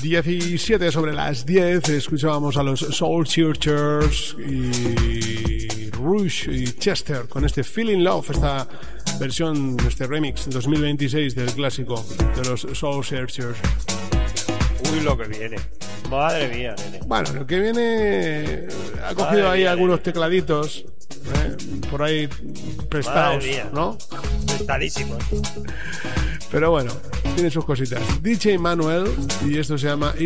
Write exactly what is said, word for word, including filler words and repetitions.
diecisiete sobre las diez, escuchábamos a los Soul Searchers y Rush y Chester con este Feeling Love, esta versión, este remix dos mil veintiséis del clásico de los Soul Searchers. Uy, lo que viene. Madre mía, nene. Bueno, lo que viene ha cogido Madre ahí mía, algunos nene. tecladitos eh, por ahí prestados, ¿no? Prestadísimos. Pero bueno, tiene sus cositas. D J Manuel, y esto se llama